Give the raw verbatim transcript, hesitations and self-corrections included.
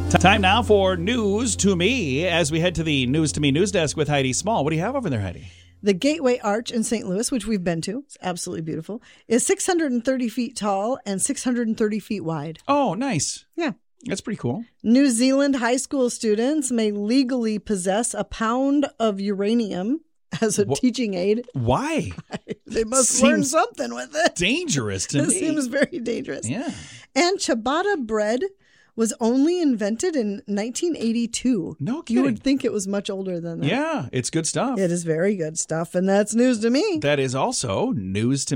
Time now for News to Me as we head to the News to Me news desk with Heidi Small. What do you have over there, Heidi? The Gateway Arch in Saint Louis, which we've been to, it's absolutely beautiful, is six hundred thirty feet tall and six hundred thirty feet wide. Oh, nice. Yeah. That's pretty cool. New Zealand high school students may legally possess a pound of uranium as a Wha- teaching aid. Why? They must Seems learn something with it. Dangerous to It me. seems very dangerous. Yeah. And ciabatta bread was only invented in nineteen eighty-two. No You kidding. would think it was much older than that. Yeah, it's good stuff. It is very good stuff, and that's news to me. That is also news to